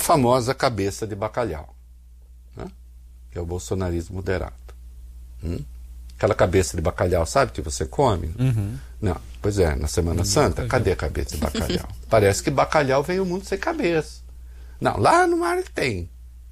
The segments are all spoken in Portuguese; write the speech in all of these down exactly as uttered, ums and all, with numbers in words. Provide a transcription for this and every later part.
famosa cabeça de bacalhau, né? Que é o bolsonarismo moderado. Hum? Aquela cabeça de bacalhau, sabe, que você come? Uhum. Não, pois é, na Semana Santa, cadê a cabeça de bacalhau? Parece que bacalhau veio o mundo sem cabeça. Não, lá no mar ele tem.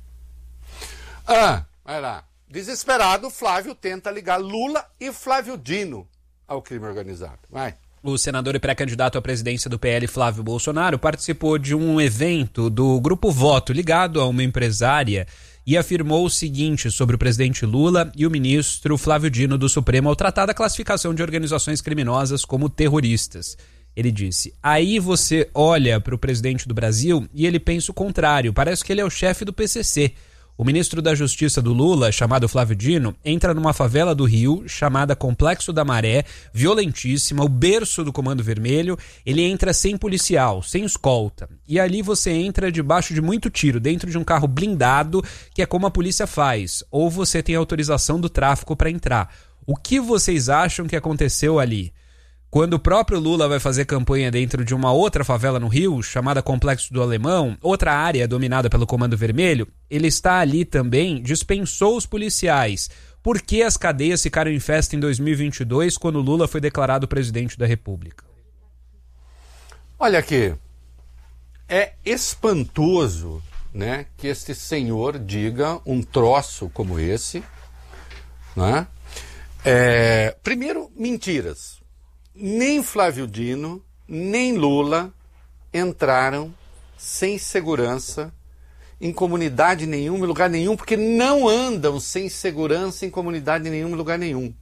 Ah, vai lá. Desesperado, Flávio tenta ligar Lula e Flávio Dino ao crime organizado. Vai. O senador e pré-candidato à presidência do P L, Flávio Bolsonaro, participou de um evento do Grupo Voto ligado a uma empresária e afirmou o seguinte sobre o presidente Lula e o ministro Flávio Dino do Supremo ao tratar da classificação de organizações criminosas como terroristas. Ele disse: aí você olha para o presidente do Brasil e ele pensa o contrário, parece que ele é o chefe do P C C. O ministro da Justiça do Lula, chamado Flávio Dino, entra numa favela do Rio, chamada Complexo da Maré, violentíssima, o berço do Comando Vermelho. Ele entra sem policial, sem escolta. E ali você entra debaixo de muito tiro, dentro de um carro blindado, que é como a polícia faz. Ou você tem autorização do tráfico para entrar. O que vocês acham que aconteceu ali? Quando o próprio Lula vai fazer campanha dentro de uma outra favela no Rio, chamada Complexo do Alemão, outra área dominada pelo Comando Vermelho, ele está ali também, dispensou os policiais. Por que as cadeias ficaram em festa em dois mil e vinte e dois, quando Lula foi declarado presidente da República? Olha aqui, é espantoso, né, que este senhor diga um troço como esse, né? É, primeiro, mentiras. Nem Flávio Dino, nem Lula entraram sem segurança em comunidade nenhuma, em lugar nenhum, porque não andam sem segurança em comunidade nenhuma, em lugar nenhum.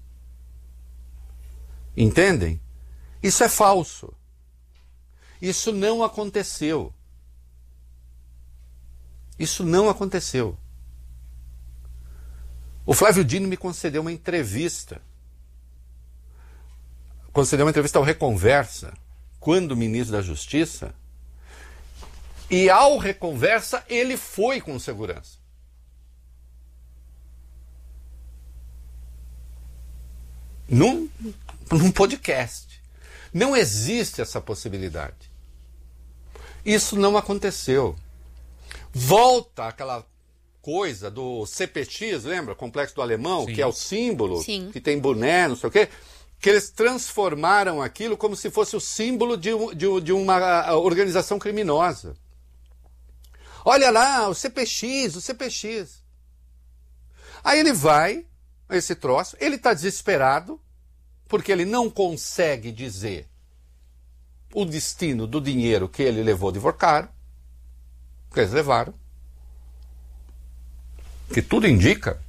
Entendem? Isso é falso. Isso não aconteceu. Isso não aconteceu. O Flávio Dino me concedeu uma entrevista. Concedeu uma entrevista ao Reconversa, quando ministro da Justiça, e ao Reconversa ele foi com segurança. Num, num podcast. Não existe essa possibilidade. Isso não aconteceu. Volta aquela coisa do C P X, lembra? Complexo do Alemão, Sim. que é o símbolo, Sim. que tem boné, não sei o quê. Que eles transformaram aquilo como se fosse o símbolo de, de, de uma organização criminosa. Olha lá, o C P X, o C P X. Aí ele vai, esse troço, ele está desesperado, porque ele não consegue dizer o destino do dinheiro que ele levou de Vorcaro, que eles levaram, que tudo indica,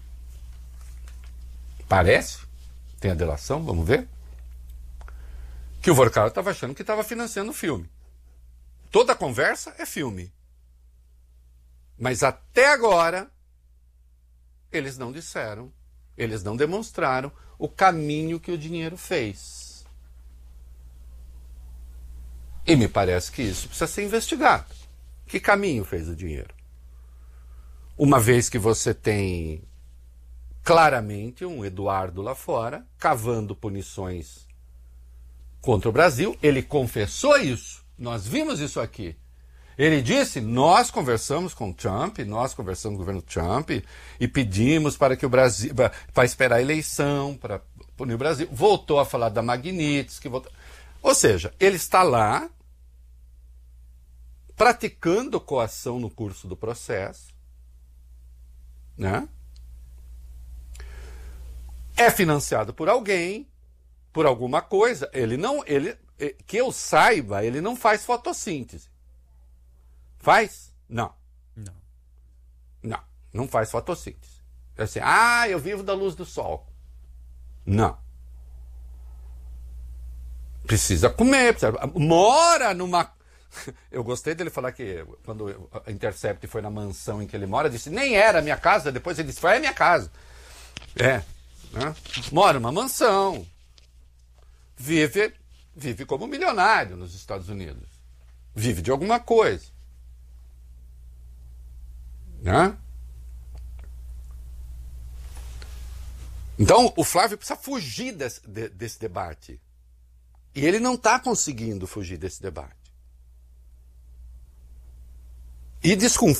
parece, tem a delação, vamos ver, que o Vorcaro estava achando que estava financiando o filme. Toda a conversa é filme. Mas até agora, eles não disseram, eles não demonstraram o caminho que o dinheiro fez. E me parece que isso precisa ser investigado. Que caminho fez o dinheiro? Uma vez que você tem claramente um Eduardo lá fora, cavando punições contra o Brasil. Ele confessou isso. Nós vimos isso aqui. Ele disse, nós conversamos com o Trump, nós conversamos com o governo Trump e pedimos para que o Brasil, para esperar a eleição, para punir o Brasil. Voltou a falar da Magnitsky. Voltou... Ou seja, ele está lá praticando coação no curso do processo, né? É financiado por alguém, por alguma coisa. Ele não, ele, que eu saiba, ele não faz fotossíntese. Faz? Não. Não. Não, não faz fotossíntese. É assim, ah, eu vivo da luz do sol. Não. Precisa comer, precisa, mora numa... Eu gostei dele falar que quando a Intercept foi na mansão em que ele mora, disse, nem era a minha casa, depois ele disse, foi a minha casa. É. Né? Mora numa mansão, vive, vive como milionário nos Estados Unidos, vive de alguma coisa, né? Então o Flávio precisa fugir desse, de, desse debate, e ele não está conseguindo fugir desse debate, e desconfia